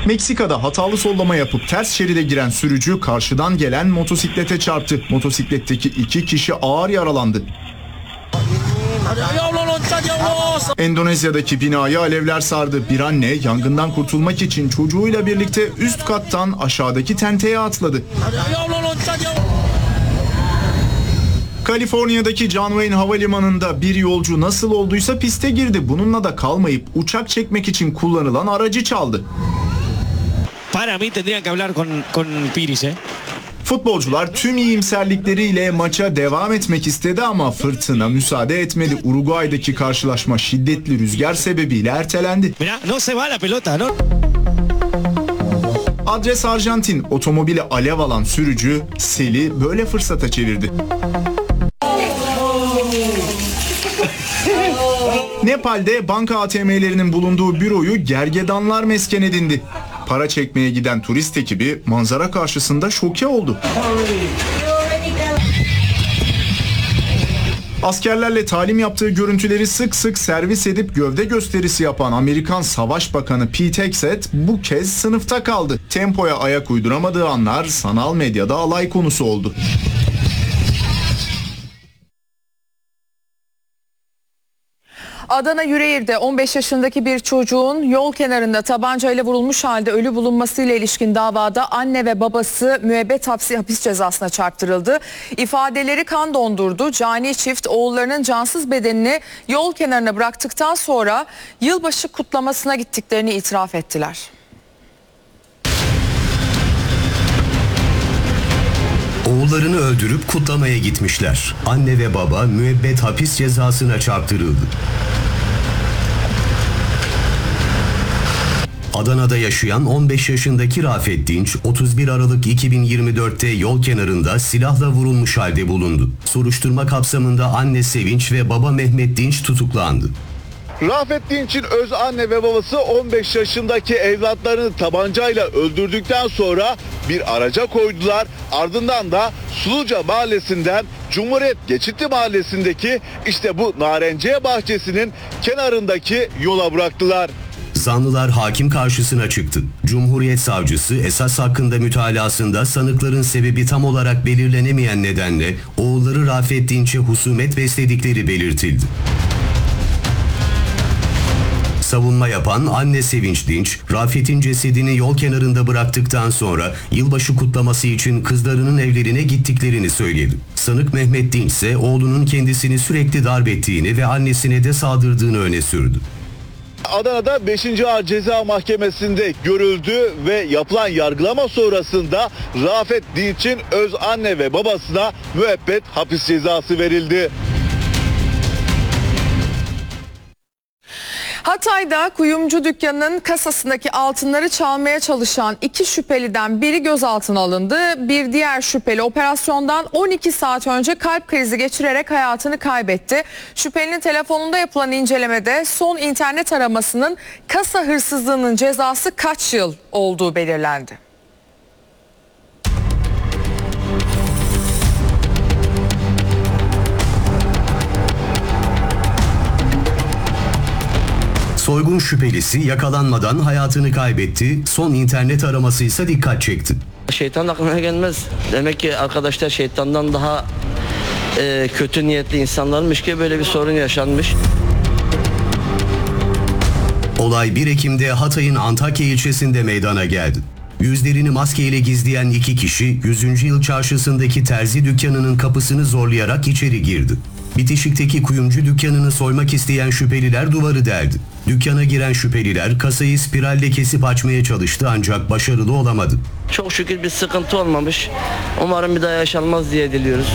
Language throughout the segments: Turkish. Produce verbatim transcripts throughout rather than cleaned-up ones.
Meksika'da hatalı sollama yapıp ters şeride giren sürücü karşıdan gelen motosiklete çarptı. Motosikletteki iki kişi ağır yaralandı. Endonezya'daki binayı alevler sardı. Bir anne yangından kurtulmak için çocuğuyla birlikte üst kattan aşağıdaki tenteye atladı. Kaliforniya'daki John Wayne Havalimanı'nda bir yolcu nasıl olduysa piste girdi. Bununla da kalmayıp uçak çekmek için kullanılan aracı çaldı. Para mí tendrían que hablar con con Piris, eh. Futbolcular tüm iyimserlikleriyle maça devam etmek istedi ama fırtına müsaade etmedi. Uruguay'daki karşılaşma şiddetli rüzgar sebebiyle ertelendi. Mira, no se va la pelota, no. Adres Arjantin, otomobili alev alan sürücü seli böyle fırsata çevirdi. Nepal'de banka A T M'lerinin bulunduğu büroyu gergedanlar mesken edindi. Para çekmeye giden turist ekibi manzara karşısında şoke oldu. Askerlerle talim yaptığı görüntüleri sık sık servis edip gövde gösterisi yapan Amerikan Savaş Bakanı Pete Hegseth bu kez sınıfta kaldı. Tempoya ayak uyduramadığı anlar sanal medyada alay konusu oldu. Adana Yüreğir'de on beş yaşındaki bir çocuğun yol kenarında tabancayla vurulmuş halde ölü bulunmasıyla ilişkin davada anne ve babası müebbet hapsi hapis cezasına çarptırıldı. İfadeleri kan dondurdu. Cani çift oğullarının cansız bedenini yol kenarına bıraktıktan sonra yılbaşı kutlamasına gittiklerini itiraf ettiler. Oğullarını öldürüp kutlamaya gitmişler. Anne ve baba müebbet hapis cezasına çarptırıldı. Adana'da yaşayan on beş yaşındaki Rafet Dinç, otuz bir Aralık iki bin yirmi dört'te yol kenarında silahla vurulmuş halde bulundu. Soruşturma kapsamında anne Sevinç ve baba Mehmet Dinç tutuklandı. Rafet Dinç'in öz anne ve babası on beş yaşındaki evlatlarını tabancayla öldürdükten sonra bir araca koydular. Ardından da Suluca Mahallesi'nden Cumhuriyet Geçitli Mahallesi'ndeki işte bu narenciye bahçesinin kenarındaki yola bıraktılar. Zanlılar hakim karşısına çıktı. Cumhuriyet Savcısı esas hakkında mütalasında sanıkların sebebi tam olarak belirlenemeyen nedenle oğulları Rafet Dinç'e husumet besledikleri belirtildi. Savunma yapan anne Sevinç Dinç, Rafet'in cesedini yol kenarında bıraktıktan sonra yılbaşı kutlaması için kızlarının evlerine gittiklerini söyledi. Sanık Mehmet Dinç ise oğlunun kendisini sürekli darp ettiğini ve annesine de saldırdığını öne sürdü. Adana'da beşinci Ağır Ceza Mahkemesi'nde görüldü ve yapılan yargılama sonrasında Rafet Dinç'in öz anne ve babasına müebbet hapis cezası verildi. Hatay'da kuyumcu dükkanının kasasındaki altınları çalmaya çalışan iki şüpheliden biri gözaltına alındı. Bir diğer şüpheli operasyondan on iki saat önce kalp krizi geçirerek hayatını kaybetti. Şüphelinin telefonunda yapılan incelemede son internet aramasının kasa hırsızlığının cezası kaç yıl olduğu belirlendi. Soygun şüphelisi yakalanmadan hayatını kaybetti. Son internet araması ise dikkat çekti. Şeytan aklına gelmez. Demek ki arkadaşlar şeytandan daha e, kötü niyetli insanlarmış ki böyle bir sorun yaşanmış. Olay bir Ekim'de Hatay'ın Antakya ilçesinde meydana geldi. Yüzlerini maskeyle gizleyen iki kişi yüzüncü Yıl Çarşısı'ndaki terzi dükkanının kapısını zorlayarak içeri girdi. Bitişik'teki kuyumcu dükkanını soymak isteyen şüpheliler duvarı deldi. Dükkana giren şüpheliler kasayı spiralle kesip açmaya çalıştı ancak başarılı olamadı. Çok şükür bir sıkıntı olmamış. Umarım bir daha yaşanmaz diye diliyoruz.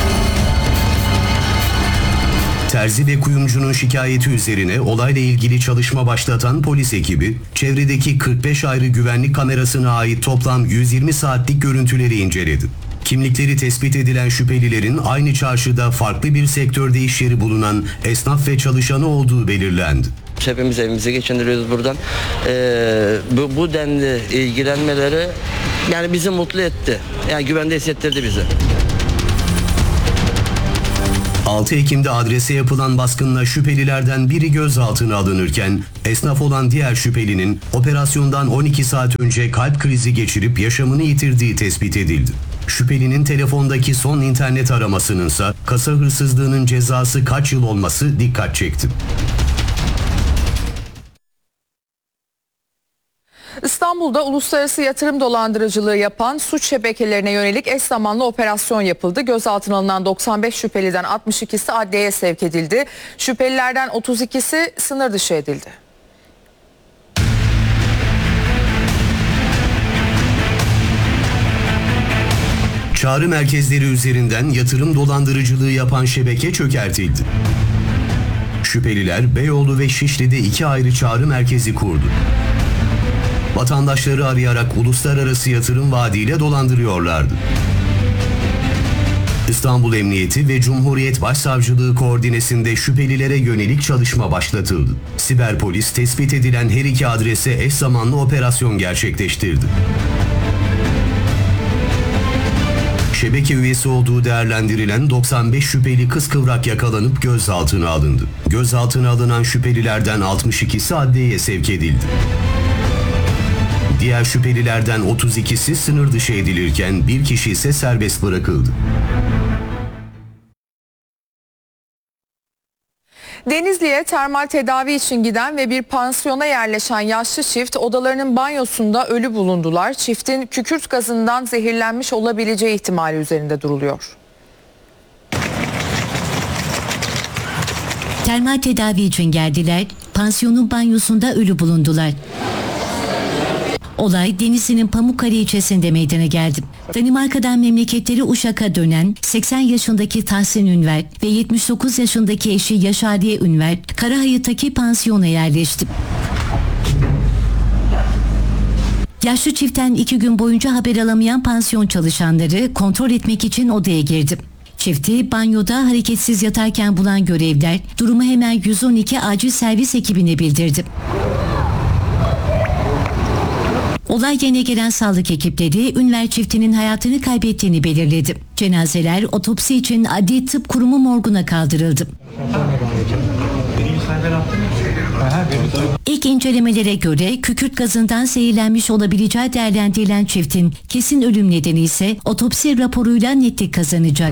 Terzi ve kuyumcunun şikayeti üzerine olayla ilgili çalışma başlatan polis ekibi, çevredeki kırk beş ayrı güvenlik kamerasına ait toplam yüz yirmi saatlik görüntüleri inceledi. Kimlikleri tespit edilen şüphelilerin aynı çarşıda farklı bir sektörde iş yeri bulunan esnaf ve çalışanı olduğu belirlendi. Hepimiz evimize geçindiriyoruz buradan. Ee, bu, bu denli ilgilenmeleri yani bizi mutlu etti. Yani güvende hissettirdi bizi. altı Ekim'de adrese yapılan baskınla şüphelilerden biri gözaltına alınırken esnaf olan diğer şüphelinin operasyondan on iki saat önce kalp krizi geçirip yaşamını yitirdiği tespit edildi. Şüphelinin telefondaki son internet aramasınınsa kasa hırsızlığının cezası kaç yıl olması dikkat çekti. İstanbul'da uluslararası yatırım dolandırıcılığı yapan suç şebekelerine yönelik eş zamanlı operasyon yapıldı. Gözaltına alınan doksan beş şüpheliden altmış ikisi adliyeye sevk edildi. Şüphelilerden otuz ikisi sınır dışı edildi. Çağrı merkezleri üzerinden yatırım dolandırıcılığı yapan şebeke çökertildi. Şüpheliler Beyoğlu ve Şişli'de iki ayrı çağrı merkezi kurdu. Vatandaşları arayarak uluslararası yatırım vaadiyle dolandırıyorlardı. İstanbul Emniyeti ve Cumhuriyet Başsavcılığı koordinesinde şüphelilere yönelik çalışma başlatıldı. Siber polis tespit edilen her iki adrese eş zamanlı operasyon gerçekleştirdi. Şebeke üyesi olduğu değerlendirilen doksan beş şüpheli kıskıvrak yakalanıp gözaltına alındı. Gözaltına alınan şüphelilerden altmış ikisi adliyeye sevk edildi. Diğer şüphelilerden otuz ikisi sınır dışı edilirken bir kişi ise serbest bırakıldı. Denizli'ye termal tedavi için giden ve bir pansiyona yerleşen yaşlı çift odalarının banyosunda ölü bulundular. Çiftin kükürt gazından zehirlenmiş olabileceği ihtimali üzerinde duruluyor. Termal tedavi için geldiler, pansiyonun banyosunda ölü bulundular. Olay Denizli'nin Pamukkale ilçesinde meydana geldi. Danimarka'dan memleketleri Uşak'a dönen seksen yaşındaki Tahsin Ünver ve yetmiş dokuz yaşındaki eşi Yaşadiye Ünver, Karahayıt'taki pansiyona yerleşti. Yaşlı çiftten iki gün boyunca haber alamayan pansiyon çalışanları kontrol etmek için odaya girdi. Çifti banyoda hareketsiz yatarken bulan görevliler durumu hemen yüz on iki acil servis ekibine bildirdi. Olay yerine gelen sağlık ekipleri Ünver çiftinin hayatını kaybettiğini belirledi. Cenazeler otopsi için Adli Tıp Kurumu morguna kaldırıldı. İlk incelemelere göre kükürt gazından zehirlenmiş olabileceği değerlendirilen çiftin kesin ölüm nedeni ise otopsi raporuyla netlik kazanacak.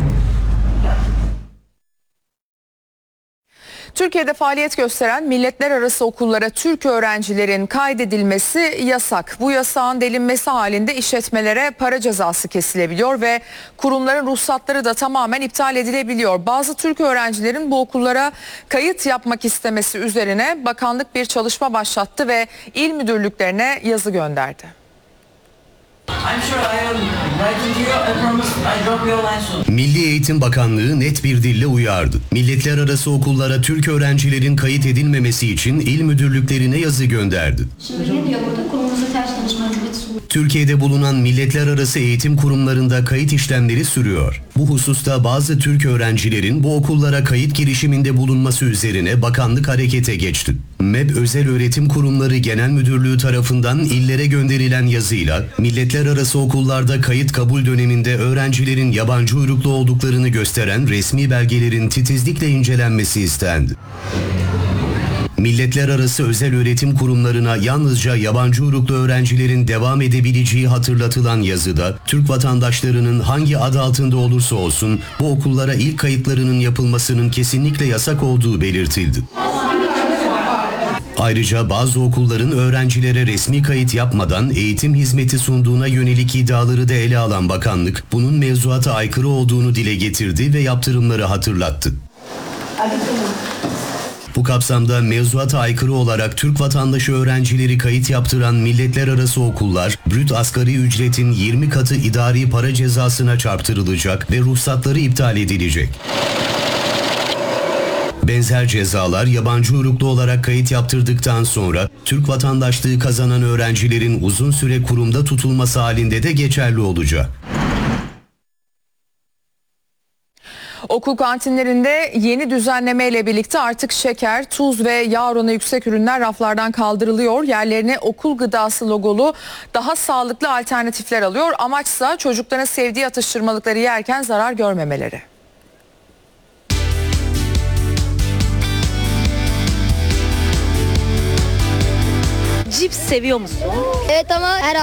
Türkiye'de faaliyet gösteren milletler arası okullara Türk öğrencilerin kaydedilmesi yasak. Bu yasağın delinmesi halinde işletmelere para cezası kesilebiliyor ve kurumların ruhsatları da tamamen iptal edilebiliyor. Bazı Türk öğrencilerin bu okullara kayıt yapmak istemesi üzerine bakanlık bir çalışma başlattı ve il müdürlüklerine yazı gönderdi. Milli Eğitim Bakanlığı net bir dille uyardı. Milletler arası okullara Türk öğrencilerin kayıt edilmemesi için il müdürlüklerine yazı gönderdi. Şimdi diyor burada kurumunuza ters çalışmanızı Türkiye'de bulunan milletler arası eğitim kurumlarında kayıt işlemleri sürüyor. Bu hususta bazı Türk öğrencilerin bu okullara kayıt girişiminde bulunması üzerine bakanlık harekete geçti. M E B Özel Öğretim Kurumları Genel Müdürlüğü tarafından illere gönderilen yazıyla milletler arası okullarda kayıt kabul döneminde öğrencilerin yabancı uyruklu olduklarını gösteren resmi belgelerin titizlikle incelenmesi istendi. Milletler arası özel öğretim kurumlarına yalnızca yabancı uyruklu öğrencilerin devam edebileceği hatırlatılan yazıda, Türk vatandaşlarının hangi adı altında olursa olsun bu okullara ilk kayıtlarının yapılmasının kesinlikle yasak olduğu belirtildi. Ayrıca bazı okulların öğrencilere resmi kayıt yapmadan eğitim hizmeti sunduğuna yönelik iddiaları da ele alan bakanlık, bunun mevzuata aykırı olduğunu dile getirdi ve yaptırımları hatırlattı. Bu kapsamda mevzuata aykırı olarak Türk vatandaşı öğrencileri kayıt yaptıran milletler arası okullar, brüt asgari ücretin yirmi katı idari para cezasına çarptırılacak ve ruhsatları iptal edilecek. Benzer cezalar yabancı uyruklu olarak kayıt yaptırdıktan sonra Türk vatandaşlığı kazanan öğrencilerin uzun süre kurumda tutulması halinde de geçerli olacak. Okul kantinlerinde yeni düzenlemeyle birlikte artık şeker, tuz ve yağ oranı yüksek ürünler raflardan kaldırılıyor. Yerlerine okul gıdası logolu daha sağlıklı alternatifler alıyor. Amaçsa çocukların sevdiği atıştırmalıkları yerken zarar görmemeleri. Cips seviyor musun? Evet ama her